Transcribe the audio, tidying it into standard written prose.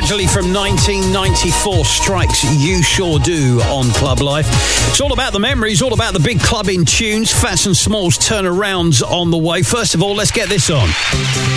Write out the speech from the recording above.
actually from 1994, Strikes You Sure Do on Club Life. It's all about the memories, all about the big clubbing tunes. Fats and Smalls turnarounds on the way. First of all, let's get this on.